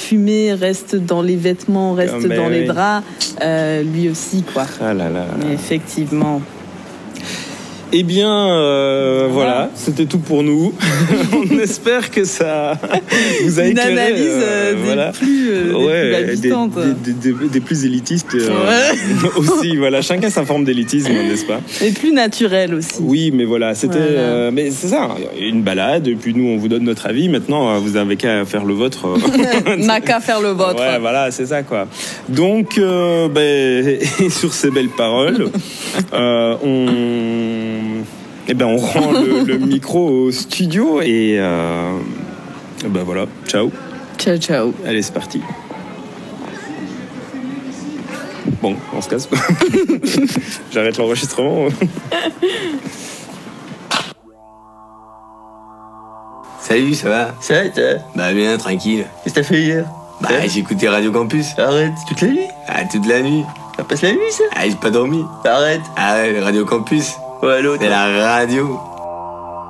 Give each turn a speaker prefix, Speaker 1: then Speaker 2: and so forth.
Speaker 1: fumée reste dans les vêtements, reste dans les draps, lui aussi, quoi.
Speaker 2: Ah là là.
Speaker 1: Mais effectivement.
Speaker 2: Eh bien, voilà, c'était tout pour nous. On espère que ça vous a éclairé.
Speaker 1: Une analyse
Speaker 2: des plus élitistes aussi. Voilà, chacun sa forme d'élitisme, n'est-ce pas?
Speaker 1: Et plus naturel aussi.
Speaker 2: Oui, mais voilà, c'était. Mais c'est ça, une balade. Et puis nous, on vous donne notre avis. Maintenant, vous avez qu'à faire le vôtre.
Speaker 1: N'a qu'à faire le vôtre.
Speaker 2: Ouais, voilà, c'est ça, quoi. Donc, et sur ces belles paroles, on rend le micro au studio et voilà, ciao.
Speaker 1: Ciao, ciao.
Speaker 2: Allez, c'est parti. Bon, on se casse. J'arrête l'enregistrement.
Speaker 3: Salut, ça va?
Speaker 4: Ça va, toi?
Speaker 3: Bah bien, tranquille.
Speaker 4: Qu'est-ce que t'as fait hier?
Speaker 3: Bah j'ai écouté Radio Campus.
Speaker 4: Arrête, toute la nuit?
Speaker 3: Ah, toute la nuit.
Speaker 4: Ça passe la nuit, ça?
Speaker 3: Ah, j'ai pas dormi.
Speaker 4: Arrête.
Speaker 3: Ah ouais, Radio Campus.
Speaker 4: Ouais, l'autre.
Speaker 3: C'est la radio.